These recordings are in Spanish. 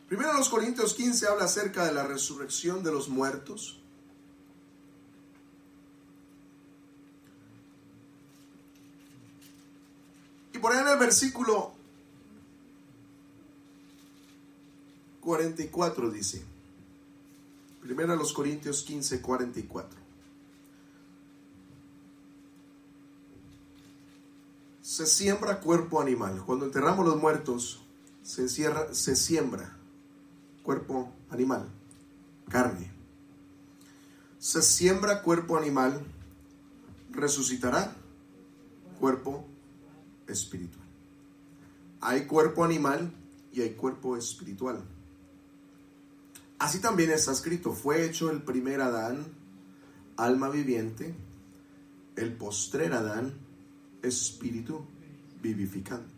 Primero los Corintios 15 habla acerca de la resurrección de los muertos. Y por ahí en el versículo 44 dice, primero los Corintios 15, 44. Se siembra cuerpo animal. Cuando enterramos los muertos, se siembra cuerpo animal, carne. Se siembra cuerpo animal, resucitará cuerpo espiritual. Hay cuerpo animal y hay cuerpo espiritual. Así también está escrito: fue hecho el primer Adán, alma viviente; el postrer Adán, espíritu vivificante.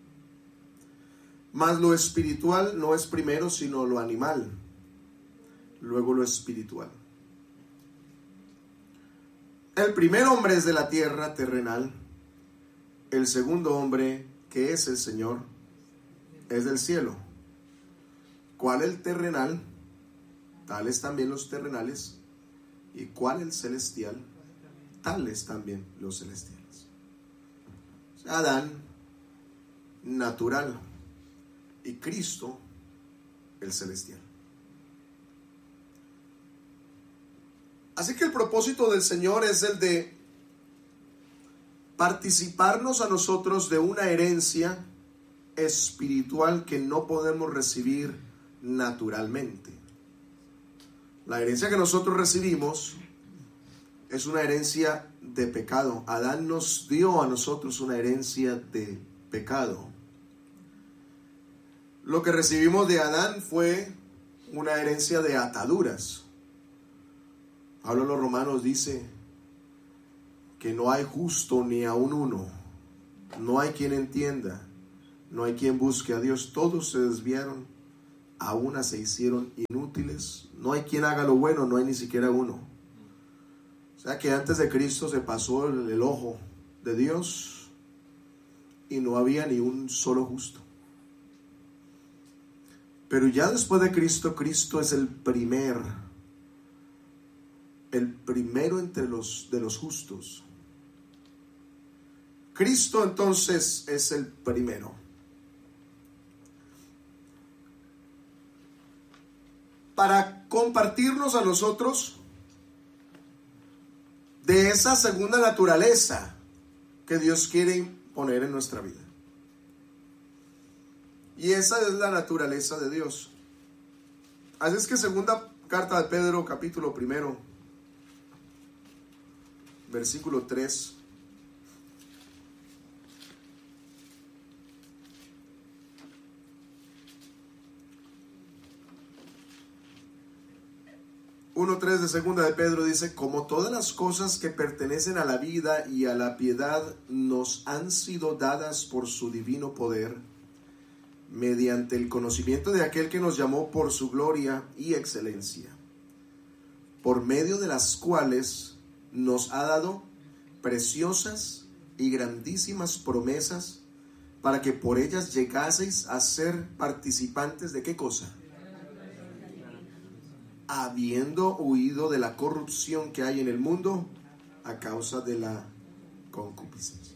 Mas lo espiritual no es primero, sino lo animal, luego lo espiritual. El primer hombre es de la tierra terrenal; el segundo hombre, que es el Señor, es del cielo. ¿Cuál el terrenal? Tales también los terrenales. ¿Y cuál el celestial? Tales también los celestiales. Adán, natural, y Cristo, el celestial. Así que el propósito del Señor es el de participarnos a nosotros de una herencia espiritual que no podemos recibir naturalmente. La herencia que nosotros recibimos es una herencia de pecado. Adán nos dio a nosotros una herencia de pecado. Lo que recibimos de Adán fue una herencia de ataduras. Pablo en los Romanos dice que no hay justo ni aun uno, no hay quien entienda, no hay quien busque a Dios. Todos se desviaron, a una se hicieron inútiles. No hay quien haga lo bueno, no hay ni siquiera uno. O sea que antes de Cristo se pasó el ojo de Dios y no había ni un solo justo. Pero ya después de Cristo, Cristo es el primero entre de los justos. Cristo entonces es el primero. Para compartirnos a nosotros de esa segunda naturaleza que Dios quiere poner en nuestra vida. Y esa es la naturaleza de Dios. Así es que segunda carta de Pedro, capítulo 1, versículo 3. Uno 3 de segunda de Pedro dice: como todas las cosas que pertenecen a la vida y a la piedad nos han sido dadas por su divino poder, mediante el conocimiento de aquel que nos llamó por su gloria y excelencia, por medio de las cuales nos ha dado preciosas y grandísimas promesas, para que por ellas llegaseis a ser participantes de ¿qué cosa? Habiendo huido de la corrupción que hay en el mundo a causa de la concupiscencia.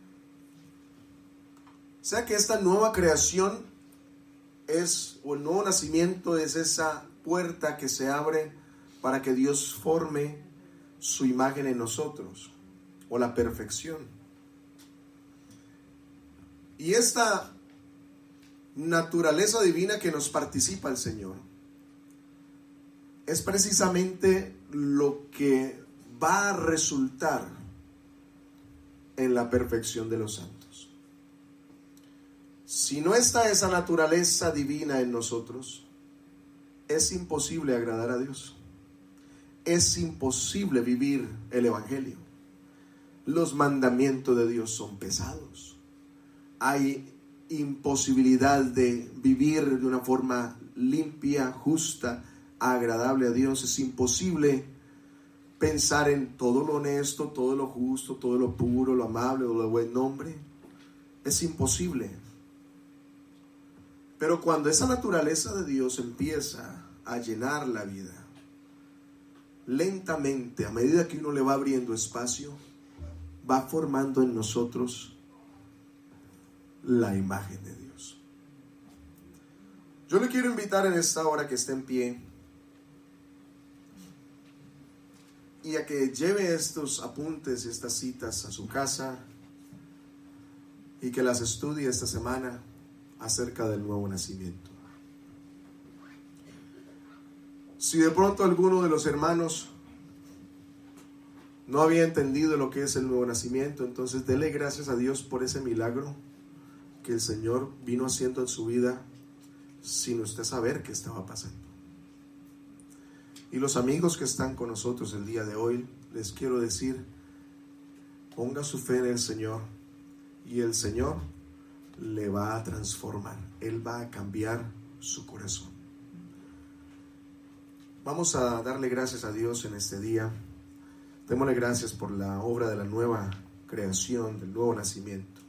O sea que esta nueva creación o el nuevo nacimiento es esa puerta que se abre para que Dios forme su imagen en nosotros, o la perfección. Y esta naturaleza divina que nos participa el Señor es precisamente lo que va a resultar en la perfección de los santos. Si no está esa naturaleza divina en nosotros, es imposible agradar a Dios. Es imposible vivir el Evangelio. Los mandamientos de Dios son pesados. Hay imposibilidad de vivir de una forma limpia, justa, agradable a Dios. Es imposible pensar en todo lo honesto, todo lo justo, todo lo puro, lo amable, lo de buen nombre. Es imposible. Pero cuando esa naturaleza de Dios empieza a llenar la vida, lentamente, a medida que uno le va abriendo espacio, va formando en nosotros la imagen de Dios. Yo le quiero invitar en esta hora que esté en pie y a que lleve estos apuntes y estas citas a su casa y que las estudie esta semana acerca del nuevo nacimiento. Si de pronto alguno de los hermanos no había entendido lo que es el nuevo nacimiento, entonces dele gracias a Dios por ese milagro que el Señor vino haciendo en su vida sin usted saber qué estaba pasando. Y los amigos que están con nosotros el día de hoy, les quiero decir, ponga su fe en el Señor y el Señor le va a transformar. Él va a cambiar su corazón. Vamos a darle gracias a Dios en este día. Démosle gracias por la obra de la nueva creación, del nuevo nacimiento.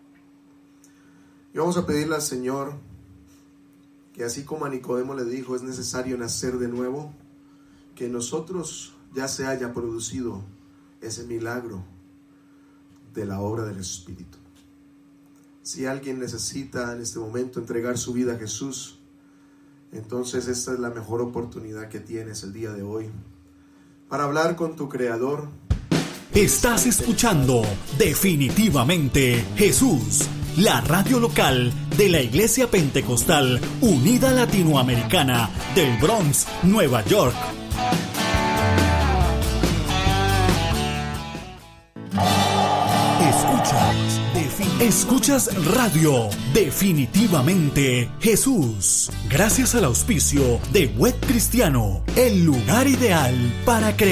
Y vamos a pedirle al Señor que así como a Nicodemo le dijo, es necesario nacer de nuevo, que en nosotros ya se haya producido ese milagro de la obra del Espíritu. Si alguien necesita en este momento entregar su vida a Jesús, entonces esta es la mejor oportunidad que tienes el día de hoy para hablar con tu Creador. Estás escuchando Definitivamente Jesús, la radio local de la Iglesia Pentecostal Unida Latinoamericana del Bronx, Nueva York. Escuchas Radio Definitivamente Jesús, gracias al auspicio de Web Cristiano, el lugar ideal para creer.